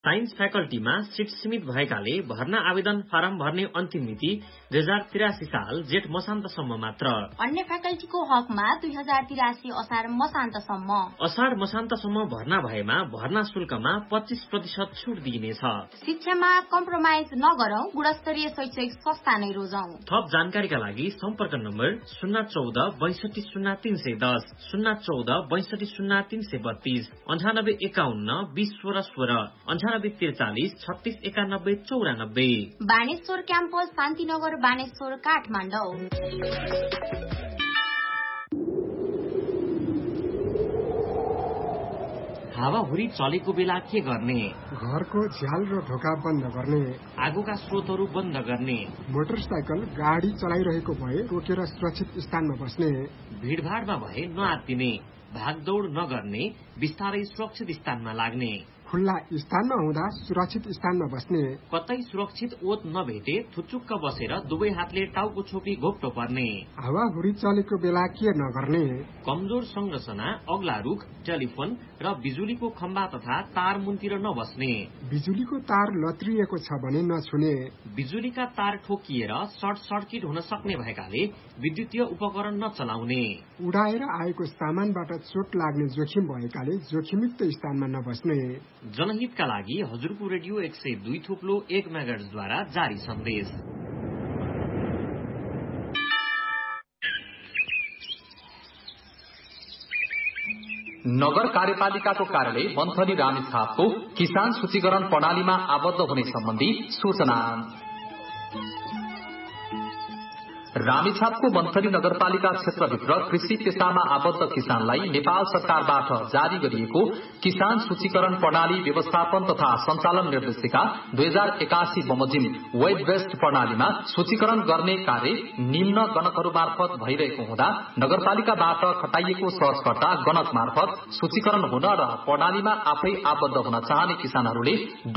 Science फ्याकल्टीमा seat सीमित भएकाले भर्ना आवेदन फारम भर्ने अन्तिम मिति 2083 साल जेठ मसान्तसम्म मात्र। अन्य फ्याकल्टीको हकमा 2083 असार मसान्तसम्म। असार मसान्तसम्म भर्ना भएमा भर्ना शुल्कमा 25% छुट दिइनेछ। शिक्षामा कम्प्रोमाइज नगरौं, गुणस्तरीय शैक्षिक संस्था नै रोजौं। थप जानकारीका लागि सम्पर्क नम्बर 014 62 0310, 014 62 0332, 98 51 20 16 16, 9343 36 91 94। बानेश्वर क्याम्पस शान्तिनगर बानेश्वर काठमाडौँ। हावाहुरी चलेको बेला के गर्ने? घरको झ्याल र ढोका बन्द गर्ने, आगोका स्रोतहरू बन्द गर्ने, मोटरसाइकल गाडी चलाइरहेको भए रोकेर सुरक्षित स्थानमा बस्ने, भीडभाडमा भए नआत्तिने, भागदौड नगर्ने, बिस्तारै सुरक्षित स्थानमा लाग्ने, खुल्ला स्थानमा हुँदा सुरक्षित स्थानमा बस्ने, कतै सुरक्षित ओत नभेटे थुचुक्क बसेर दुवै हातले टाउको छोपी घोप्टो पर्ने, हावाहुरी चलेको बेला के नगर्ने, कमजोर संरचना, अग्ला रुख, टेलिफोन र बिजुलीको खम्बा तथा तार मुनतिर नबस्ने, बिजुलीको तार लत्रिएको छ भने नछुने, बिजुलीका तार ठोकिएर सर्ट सर्किट हुन सक्ने भएकाले विद्युतीय उपकरण नचलाउने, उडाएर आएको सामानबाट चोट लाग्ने जोखिम भएकाले जोखिमयुक्त स्थानमा नबस्ने। जनहितका लागि हजुरको रेडियो 102.1 मेगाहर्ज द्वारा जारी सन्देश। नगर कार्यपालिकाको कार्यालय मन्थली रामेछापको किसान सूचीकरण प्रणालीमा आबद्ध हुने सम्बन्धी सूचना। रामेछापको मन्थली नगरपालिका क्षेत्रभित्र कृषि पेसामा आबद्ध किसानलाई नेपाल सरकारबाट जारी गरिएको किसान सूचीकरण प्रणाली व्यवस्थापन तथा सञ्चालन निर्देशिका 2081 बमोजिम वेब बेस्ड प्रणालीमा सूचीकरण गर्ने कार्य निम्न गणकहरू मार्फत भइरहेको हुँदा नगरपालिकाबाट खटाइएको सर्चकर्ता गणक मार्फत सूचीकरण हुन र प्रणालीमा आफै आबद्ध हुन चाहने किसानहरूले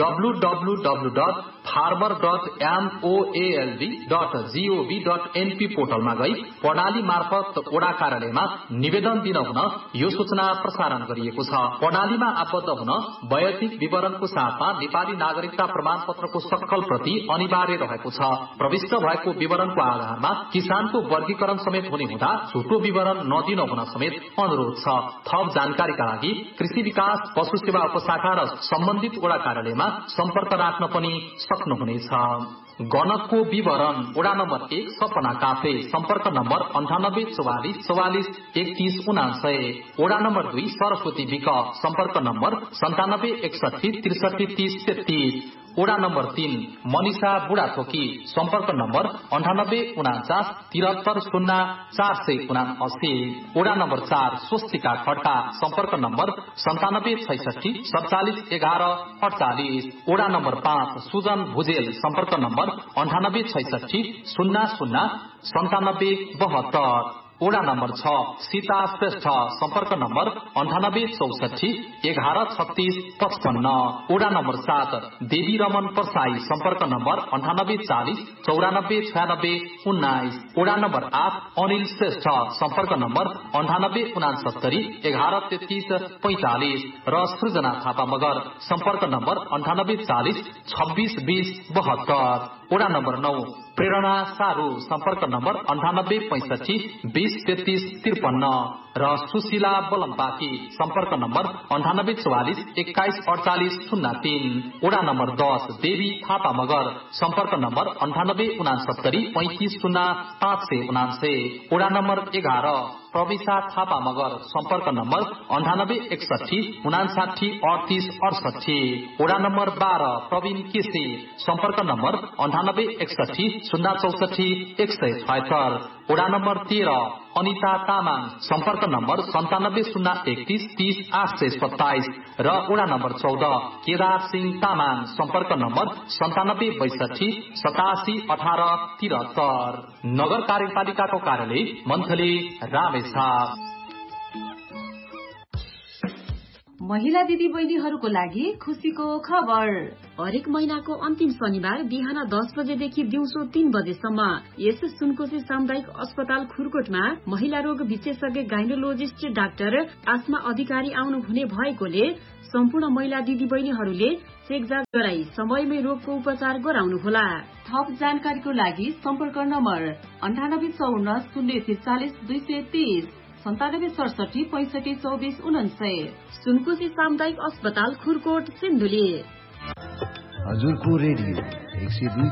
www.farmer.moald.gov.np पोर्टलमा गई प्रणाली मार्फत ओडा कार्यालयमा निवेदन दिन हुन यो सूचना प्रसारण गरिएको छ। प्रणालीमा आबद्ध हुन वैयक्तिक विवरणको साथमा नेपाली नागरिकता प्रमाणपत्रको सक्कल प्रति अनिवार्य रहेको छ। प्रविष्ट भएको विवरणको आधारमा किसानको वर्गीकरण समेत हुने हुँदा छुटो विवरण नदिन हुन समेत अनुरोध छ। थप जानकारीका लागि कृषि विकास पशु सेवा उपशाखा र सम्बन्धित ओडा कार्यालयमा सम्पर्क राख्न पनि सक्नुहुनेछ। गणकको विवरण ओडा नम्बर 1 सपना काफे, सम्पर्क नम्बर 98 44 44 31 79। ओडा नम्बर 2 सरस्वती विक, सम्पर्क नम्बर 97 61 63 30 33। ओडा नम्बर 3 मनिषा बुढाथोकी, सम्पर्क नम्बर 98 49 73 0 479। ओडा नम्बर 4 स्वस्तिका खड्का, सम्पर्क नम्बर 97 66 47 11 48। ओडा नम्बर 5 सुजन भुजेल, सम्पर्क नम्बर 98 66 00 97 72। ओडा नम्बर 6 सीता श्रेष्ठ, सम्पर्क नम्बर 98 64 11 36 55। ओडा नम्बर 7 देवी रमन परसाई, सम्पर्क नम्बर 98 40 94 96 19। ओडा नम्बर 8 अनिल श्रेष्ठ, सम्पर्क नम्बर 98 69 11 33 45 र सृजना थापा मगर, सम्पर्क नम्बर 98 40 26 20 72। ओडा नम्बर 9 प्रेरणा सारू, सम्पर्क नम्बर 98 65 20 33 53 र सुशीला बलम्पाकी, सम्पर्क नम्बर 98 44 21 48 03। ओडा नम्बर 10 देवी थापा मगर, सम्पर्क नम्बर 98 69 35 0 579। ओडा नम्बर 11 प्रविशा थापा मगर, सम्पर्क नम्बर 98 61 59 38 68। ओडा नम्बर 12 प्रवीण केसी, सम्पर्क नम्बर 98 61 064 176। ओडा नम्बर 13 अनिता तामाङ, सम्पर्क नम्बर 97 031 30 827 र ओडा नम्बर 14 केदार सिंह तामाङ, सम्पर्क नम्बर 97 62 87 18 73। नगर कार्यपालिकाको कार्यालय मन्थली रामेछाप। महिला दिदी बहिनीहरूको लागि खुसीको खबर। हरेक महिनाको अन्तिम शनिबार बिहान 10 बजेदेखि दिउँसो 3 बजेसम्म यस सुनकोशी सामुदायिक अस्पताल खुरकोटमा महिला रोग विशेषज्ञ गाइनोलोजिस्ट डाक्टर आस्मा अधिकारी आउनु हुने भएकोले सम्पूर्ण महिला दिदी बहिनीहरूले चेक जाँच गराई समयमै रोगको उपचार गराउनुहोला। थप जानकारीको लागि सम्पर्क नम्बर 9854 043 230 97 67 24 49। सुनकोशी सामुदायिक अस्पताल खुरकोट सिन्धुली। हजुरको रेडियो 102